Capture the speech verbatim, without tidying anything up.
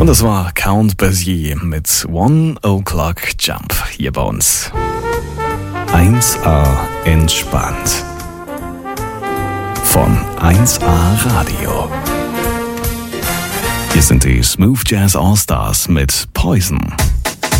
Und das war Count Basie mit One O'Clock Jump hier bei uns. eins A entspannt. Von eins A Radio. Hier sind die Smooth Jazz All Stars mit Poison.